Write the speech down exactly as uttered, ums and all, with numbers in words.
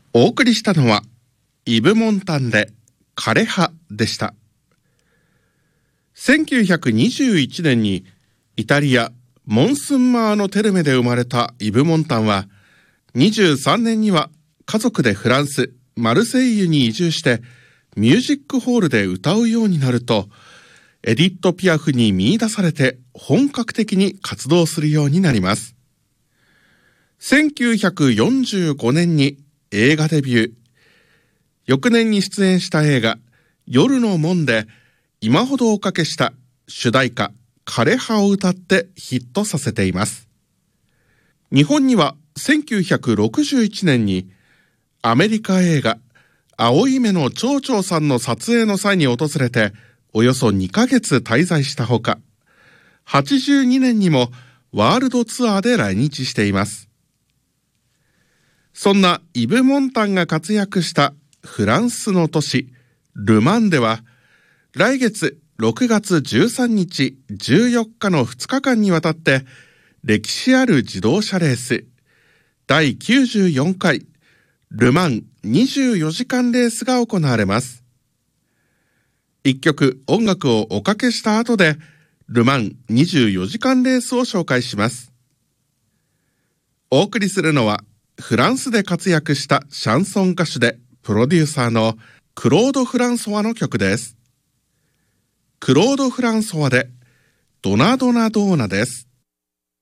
お送りしたのはイブ・モンタンで枯葉でした。せんきゅうひゃくにじゅういちねんにイタリア・モンスンマーノ・テルメで生まれたイブ・モンタンは、にじゅうさんねんには家族でフランス・マルセイユに移住してミュージックホールで歌うようになると、エディット・ピアフに見出されて本格的に活動するようになります。せんきゅうひゃくよんじゅうごねんに映画デビュー。翌年に出演した映画夜の門で今ほどおかけした主題歌枯葉を歌ってヒットさせています。日本にはせんきゅうひゃくろくじゅういちねんにアメリカ映画青い目の蝶々さんの撮影の際に訪れておよそにかげつ滞在したほか、はちじゅうにねんにもワールドツアーで来日しています。そんなイブ・モンタンが活躍したフランスの都市ル・マンでは、来月ろくがつじゅうさんにちじゅうよっかのふつかかんにわたって歴史ある自動車レースだいきゅうじゅうよんかいル・マンにじゅうよじかんレースが行われます。一曲音楽をおかけした後でル・マンにじゅうよじかんレースを紹介します。お送りするのはフランスで活躍したシャンソン歌手でプロデューサーのクロード・フランソワの曲です。クロード・フランソワでドナドナドーナです。